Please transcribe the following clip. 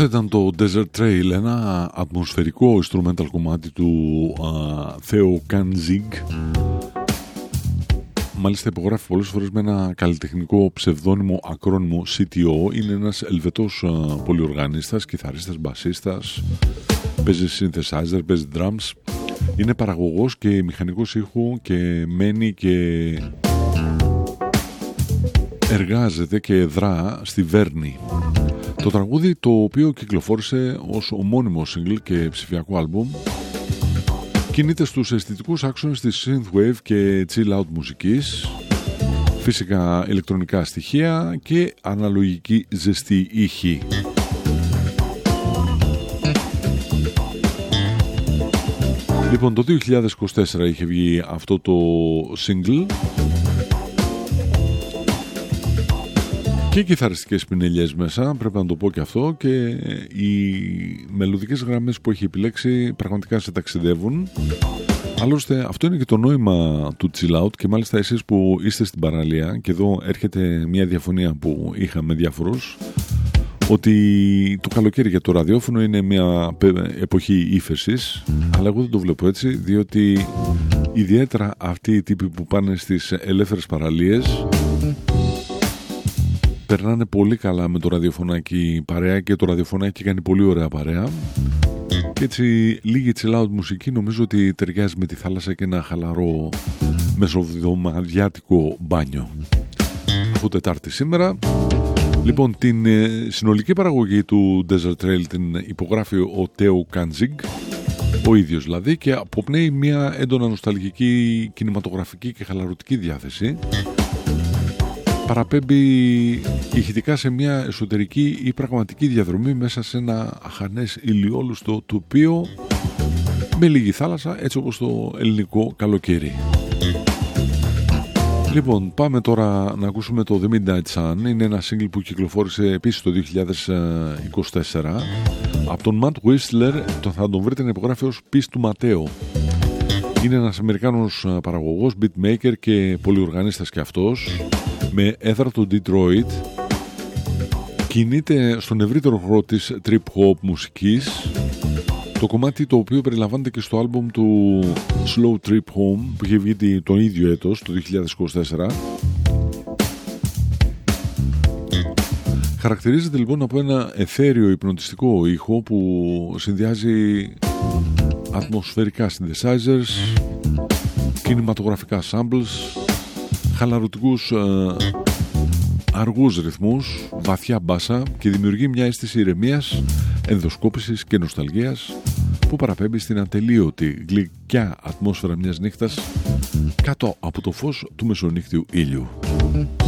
Αυτό ήταν το Desert Trail, ένα ατμοσφαιρικό instrumental κομμάτι του Theo Kanzig. Μάλιστα υπογράφει πολλές φορές με ένα καλλιτεχνικό ψευδόνυμο ακρόνιμο CTO. Είναι ένας Ελβετός πολυοργανίστας, κιθαρίστας, μπασίστας, παίζει synthesizer, παίζει drums. Είναι παραγωγός και μηχανικός ήχου και μένει και εργάζεται και δρά στη Βέρνη. Το τραγούδι, το οποίο κυκλοφόρησε ως ομώνυμο single και ψηφιακό άλμπουμ, κινείται στους αισθητικούς άξονες της synthwave και chill out μουσικής, φυσικά ηλεκτρονικά στοιχεία και αναλογική ζεστή ήχη. Λοιπόν, το 2024 είχε βγει αυτό το single και κιθαριστικές πινελιές μέσα, πρέπει να το πω και αυτό, και οι μελωδικές γραμμές που έχει επιλέξει πραγματικά σε ταξιδεύουν. Άλλωστε αυτό είναι και το νόημα του chill out, και μάλιστα εσείς που είστε στην παραλία, και εδώ έρχεται μια διαφωνία που είχα με διάφορους, ότι το καλοκαίρι για το ραδιόφωνο είναι μια εποχή ύφεσης, αλλά εγώ δεν το βλέπω έτσι, διότι ιδιαίτερα αυτοί οι τύποι που πάνε στις ελεύθερες παραλίες περνάνε πολύ καλά με το ραδιοφωνάκι παρέα, και το ραδιοφωνάκι κάνει πολύ ωραία παρέα, και έτσι λίγη chill out μουσική νομίζω ότι ταιριάζει με τη θάλασσα και ένα χαλαρό μεσοβδομαδιάτικο μπάνιο. Αφού Τετάρτη σήμερα. Λοιπόν, την συνολική παραγωγή του Desert Trail την υπογράφει ο Theo Kanzig, ο ίδιος δηλαδή, και αποπνέει μια έντονα νοσταλγική, κινηματογραφική και χαλαρωτική διάθεση. Παραπέμπει ηχητικά σε μια εσωτερική ή πραγματική διαδρομή μέσα σε ένα αχανές ηλιόλουστο τοπίο με λίγη θάλασσα, έτσι όπως το ελληνικό καλοκαίρι. Λοιπόν, πάμε τώρα να ακούσουμε το The Midnight Sun. Είναι ένα single που κυκλοφόρησε επίσης το 2024 από τον Matt Whistler. Θα τον βρείτε να υπογράφει ως Peace του Ματέο. Είναι ένας Αμερικάνος παραγωγός, beatmaker και πολυοργανίστας και αυτός, με έδρα το Detroit. Κινείται στον ευρύτερο χώρο της trip-hop μουσικής, το κομμάτι το οποίο περιλαμβάνεται και στο άλμπουμ του Slow Trip Home που είχε βγει τον ίδιο έτος, το 2024. Χαρακτηρίζεται λοιπόν από ένα εθέριο υπνοτιστικό ήχο που συνδυάζει ατμοσφαιρικά synthesizers, κινηματογραφικά samples, χαλαρωτικούς αργούς ρυθμούς, βαθιά μπάσα, και δημιουργεί μια αίσθηση ηρεμίας, ενδοσκόπησης και νοσταλγίας που παραπέμπει στην ατελείωτη γλυκιά ατμόσφαιρα μιας νύχτας κάτω από το φως του μεσονύχτιου ήλιου.